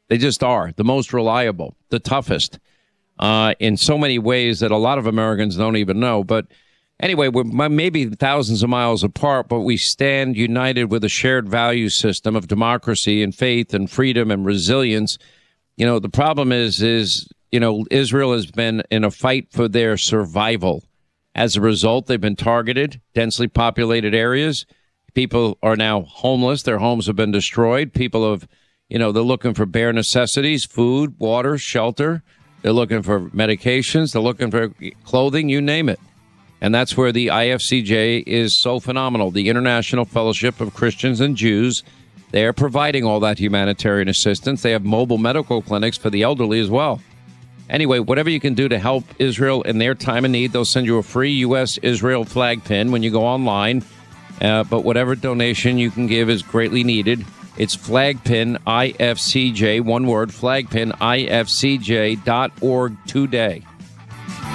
They just are the most reliable, the toughest in so many ways that a lot of Americans don't even know. But anyway, we're maybe thousands of miles apart, but we stand united with a shared value system of democracy and faith and freedom and resilience. You know, the problem is, Israel has been in a fight for their survival. As a result, they've been targeted, densely populated areas. People are now homeless. Their homes have been destroyed. People have, they're looking for bare necessities, food, water, shelter. They're looking for medications. They're looking for clothing, you name it. And that's where the IFCJ is so phenomenal. The International Fellowship of Christians and Jews, they are providing all that humanitarian assistance. They have mobile medical clinics for the elderly as well. Anyway, whatever you can do to help Israel in their time of need, they'll send you a free U.S.-Israel flag pin when you go online. But whatever donation you can give is greatly needed. It's Flagpin IFCJ, one word, flagpinifcj.org today.